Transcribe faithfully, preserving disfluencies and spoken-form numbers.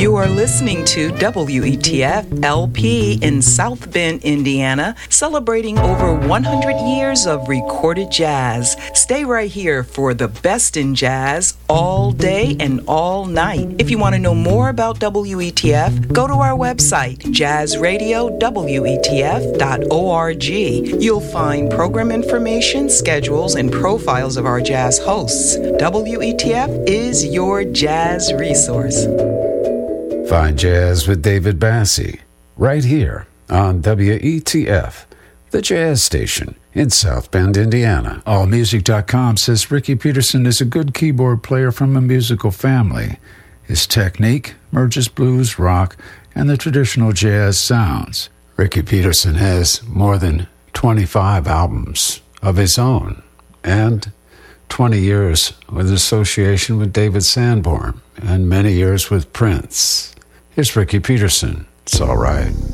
You are listening to W E T F L P in South Bend, Indiana, celebrating over one hundred years of recorded jazz. Stay right here for the best in jazz all day and all night. If you want to know more about W E T F, go to our website, jazz radio w e t f dot org. You'll find program information, schedules, and profiles of our jazz hosts. W E T F is your jazz resource. Find Jazz with David Bassie right here on W E T F, the jazz station in South Bend, Indiana. All Music dot com says Ricky Peterson is a good keyboard player from a musical family. His technique merges blues, rock, and the traditional jazz sounds. Ricky Peterson has more than twenty-five albums of his own and twenty years with association with David Sanborn and many years with Prince. Here's Ricky Peterson. It's all right.